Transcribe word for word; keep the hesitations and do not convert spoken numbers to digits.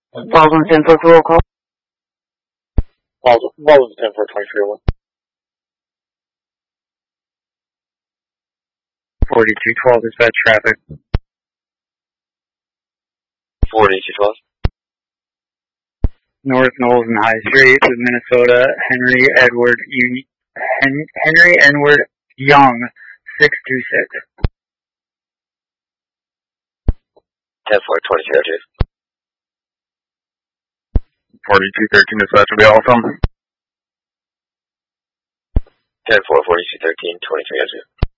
Baldwin ten four roll call. Baldwin, Baldwin ten four twenty-three oh one. forty-two twelve dispatch traffic. forty-two twelve. North Knowles and High Street with Minnesota, Henry Edward U- Hen- Henry Edward Young, six two six. ten four twenty-two oh two. forty-two thirteen dispatch will be awesome. ten four forty-two thirteen twenty-three oh two.